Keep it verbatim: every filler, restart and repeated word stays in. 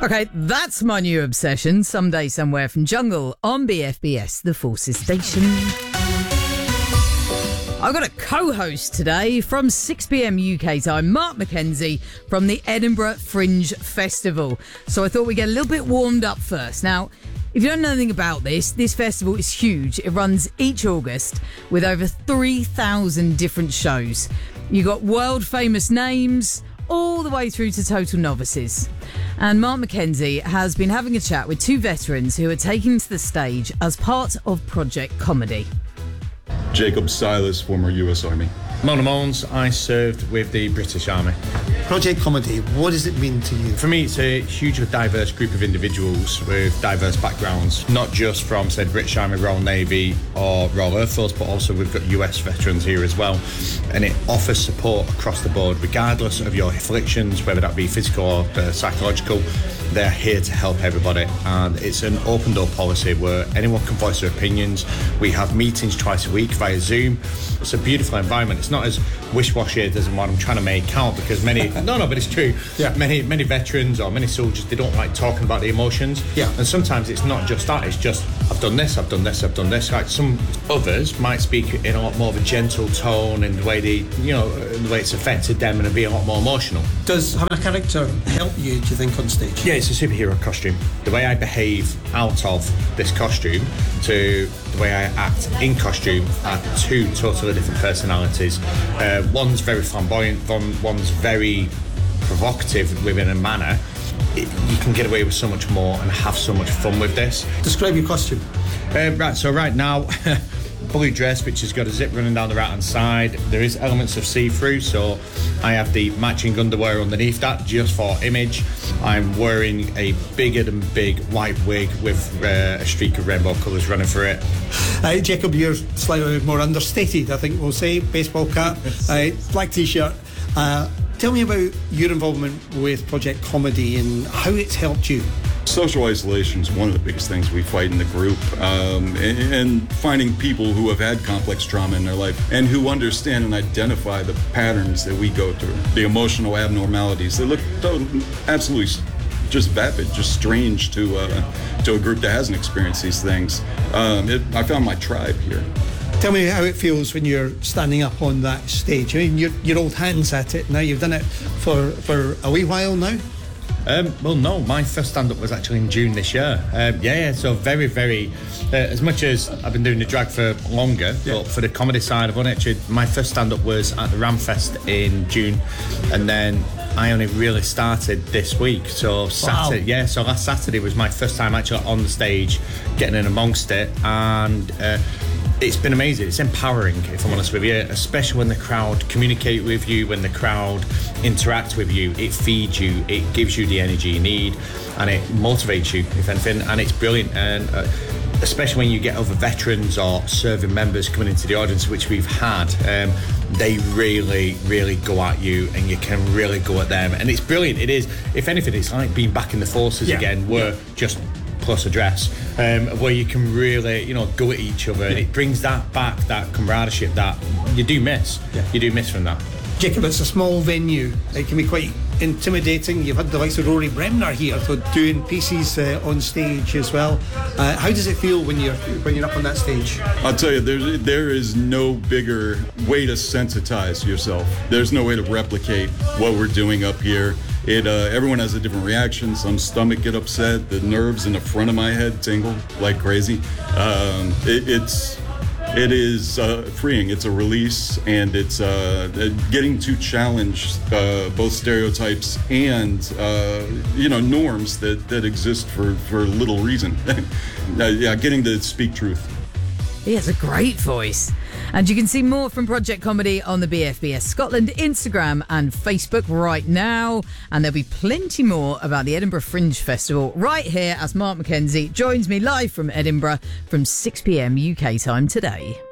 Okay, that's my new obsession. Someday, somewhere from Jungle on B F B S, the Forces Station. I've got a co-host today from six p.m. U K time, Mark McKenzie from the Edinburgh Fringe Festival. So I thought we'd get a little bit warmed up first. Now, if you don't know anything about this, this festival is huge. It runs each August with over three thousand different shows. You got world famous names all the way through to total novices. And Mark McKenzie has been having a chat with two veterans who are taking to the stage as part of Project Comedy. Jacob Silas, former U S Army. Mona Mones, I served with the British Army. Project Comedy, what does it mean to you? For me, it's a hugely diverse group of individuals with diverse backgrounds, not just from, say, the British Army, Royal Navy or Royal Air Force, but also we've got U S veterans here as well. And it offers support across the board, regardless of your afflictions, whether that be physical or uh, psychological. They're here to help everybody, and it's an open door policy where anyone can voice their opinions. We have meetings twice a week via Zoom. It's a beautiful environment. It's not as wish-washy as what I'm trying to make out, because many no no but it's true yeah. many many veterans or many soldiers, they don't like talking about the emotions, yeah and sometimes it's not just that, it's just I've done this, I've done this, I've done this. Like some others might speak in a lot more of a gentle tone and the way they, you know, the way it's affected them, and be a lot more emotional. Does having a character help you, do you think, on stage? Yeah, it's a superhero costume. The way I behave out of this costume to the way I act in costume are two totally different personalities. Uh, one's very flamboyant, one, one's very provocative within a manner. It, you can get away with so much more and have so much fun with this. Describe your costume. Uh, right, so right now, blue dress, which has got a zip running down the right hand side. There is elements of see-through, so I have the matching underwear underneath that just for image. I'm wearing a bigger than big white wig with uh, a streak of rainbow colours running through it. Uh, Jacob, you're slightly more understated, I think we'll say. Baseball cap, uh, black t-shirt. Uh, tell me about your involvement with Project Comedy and how it's helped you. Social isolation is one of the biggest things we fight in the group, um, and, and finding people who have had complex trauma in their life and who understand and identify the patterns that we go through, the emotional abnormalities. They look absolutely just vapid, just strange to uh, to a group that hasn't experienced these things. Um, it, I found my tribe here. Tell me how it feels when you're standing up on that stage. I mean, you're, you're old hands at it now. You've done it for, for a wee while now. Um, well, no, my first stand-up was actually in June this year. Um, yeah, yeah, so very, very... Uh, as much as I've been doing the drag for longer, yeah. but for the comedy side, I've only actually... My first stand-up was at the Ramfest in June, and then I only really started this week. So Saturday, wow. yeah, so last Saturday was my first time actually on the stage, getting in amongst it, and... Uh, It's been amazing. It's empowering, if I'm honest with you, especially when the crowd communicate with you, when the crowd interact with you. It feeds you, it gives you the energy you need, and it motivates you, if anything, and it's brilliant. And uh, especially when you get other veterans or serving members coming into the audience, which we've had, um, they really, really go at you, and you can really go at them. And it's brilliant. It is, if anything, it's like being back in the forces yeah. again, where yeah. just... plus a dress, um, where you can really, you know, go at each other, and it brings that back, that camaraderie that you do miss. Yeah. You do miss from that. Jacob, it's a small venue. It can be quite intimidating. You've had the likes of Rory Bremner here for doing pieces uh, on stage as well. Uh, how does it feel when you're when you're up on that stage? I'll tell you, there there is no bigger way to sensitize yourself. There's no way to replicate what we're doing up here. It uh, everyone has a different reaction. Some stomach get upset. The nerves in the front of my head tingle like crazy. Um, it, it's it is uh, freeing. It's a release, and it's uh, getting to challenge uh, both stereotypes and uh, you know norms that, that exist for, for little reason. uh, yeah, getting to speak truth. He has a great voice. And you can see more from Project Comedy on the B F B S Scotland Instagram and Facebook right now. And there'll be plenty more about the Edinburgh Fringe Festival right here as Mark McKenzie joins me live from Edinburgh from six p.m. U K time today.